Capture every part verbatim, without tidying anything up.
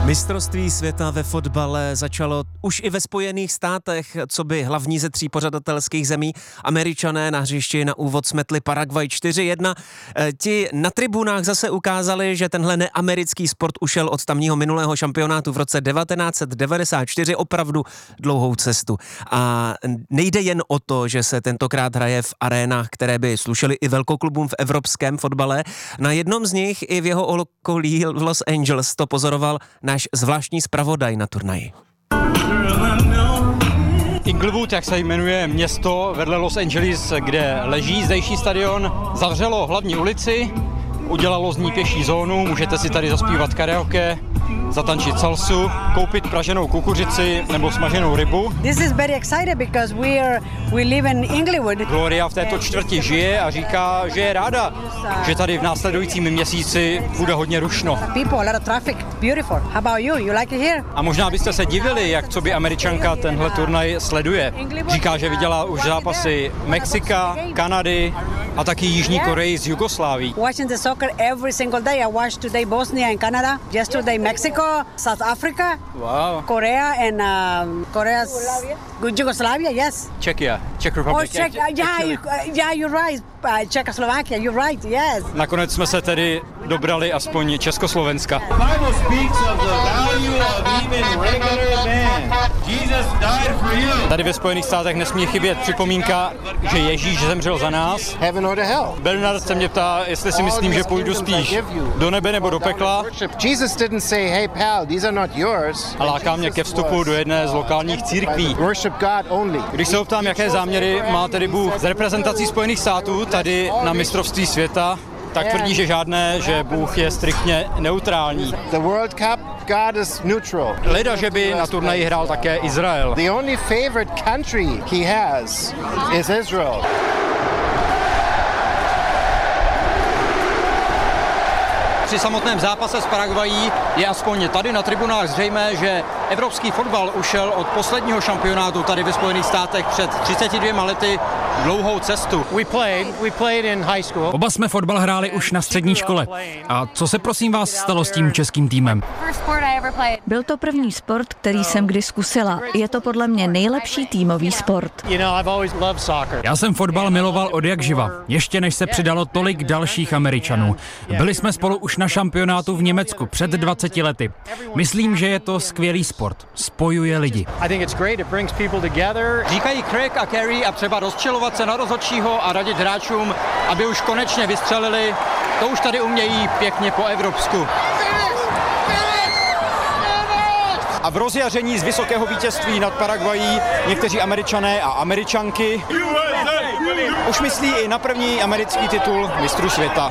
Mistrovství světa ve fotbale začalo už i ve Spojených státech, co by hlavní ze tří pořadatelských zemí. Američané na hřišti na úvod smetli Paraguay čtyři jedna. E, ti na tribunách zase ukázali, že tenhle neamerický sport ušel od tamního minulého šampionátu v roce devatenáct set devadesát čtyři opravdu dlouhou cestu. A nejde jen o to, že se tentokrát hraje v arénách, které by slušely i velkoklubům v evropském fotbale. Na jednom z nich i v jeho okolí v Los Angeles to pozoroval náš zvláštní zpravodaj na turnaji. Inglewood, jak se jmenuje město vedle Los Angeles, kde leží zdejší stadion, zavřelo hlavní ulici, udělalo z ní pěší zónu, můžete si tady zaspívat karaoke, zatančit salsu, koupit praženou kukuřici nebo smaženou rybu. This is very excited because we are we live in Inglewood. Gloria v této čtvrti žije a říká, že je ráda, že tady v následujícím měsíci bude hodně rušno. People, a lot of traffic. Beautiful. How about you? You like it here? A možná byste se divili, jak co by Američanka tenhle turnaj sleduje. Říká, že viděla už zápasy Mexika, Kanady a taky Jižní Koreji z Jugoslávii. Watching the soccer every single day. I watched today Bosnia and Canada, yesterday Mexico, South Africa, Wow. Korea and um, Korea's Yugoslavia, yes. Czechia, Czech Oh, Republic. Czech, uh, yeah, you, uh, yeah, you're right. Uh, Czechoslovakia, you're right, yes. Nakonec jsme se tedy dobrali aspoň Československa. Bible speaks of the value of even regular man. Jesus died for you. Tady ve Spojených státech nesmí chybět připomínka, že Ježíš zemřel za nás. Heaven or to hell. Bernard se mě ptá, jestli si myslím, že půjdu spíš do nebe nebo do pekla. Jesus didn't say, hey pal, these are not yours. A láká mě ke vstupu do jedné z lokálních církví. Worship God only. Když se ho ptám, jaké záměry má tedy Bůh s reprezentací Spojených států tady na mistrovství světa, tak tvrdí, že žádné, že Bůh je striktně neutrální. The World Cup, God is neutral. Leda, že by na turnaji hrál také Izrael. The only favorite country he has is Israel. Při samotném zápase s Paraguayí je aspoň tady na tribunách zřejmé, že evropský fotbal ušel od posledního šampionátu tady ve Spojených státech před třiceti dvěma lety dlouhou cestu. We played, we played in high school. Oba jsme fotbal hráli už na střední škole. A co se prosím vás stalo s tím českým týmem? Byl to první sport, který jsem kdy zkusila. Je to podle mě nejlepší týmový sport. You know, I've always loved soccer. Já jsem fotbal miloval od jak živa, ještě než se přidalo tolik dalších Američanů. Byli jsme spolu už na šampionátu v Německu před dvaceti lety. Myslím, že je to skvělý sport. Spojuje lidi. I think it's great. It brings people together. Říkají Craig a Kerry a třeba rozčilovat se na rozhodčího a radit hráčům, aby už konečně vystřelili. To už tady umějí pěkně po evropsku. A v rozjaření z vysokého vítězství nad Paraguayí někteří Američané a Američanky už myslí i na první americký titul mistrů světa.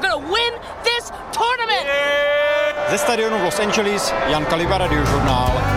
Ze stadionu v Los Angeles Jan Kaliba, Radiožurnál.